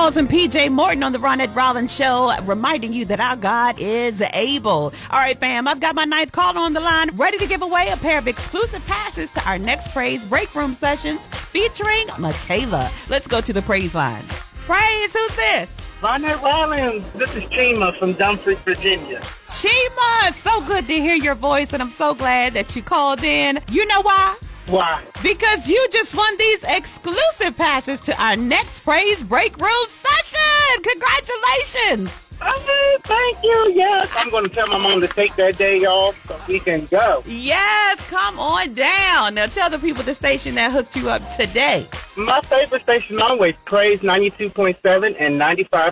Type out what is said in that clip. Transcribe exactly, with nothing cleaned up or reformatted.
Rawls and P J Morton on the Ronette Rollins Show, reminding you that our God is able. All right, fam, I've got my ninth caller on the line, ready to give away a pair of exclusive passes to our next Praise Break Room sessions featuring Michaela. Let's go to the praise lines. Praise, who's this? Ronette Rollins. This is Chima from Dumfries, Virginia. Chima, so good to hear your voice, and I'm so glad that you called in. You know why? Why? Because you just won these exclusive passes to our next Praise Break Room session. Congratulations. Oh, thank you. Yes, I'm going to tell my mom to take that day off so we can go. Yes, come on down. Now tell the people the station that hooked you up today. My favorite station always, Praise ninety-two point seven and ninety-five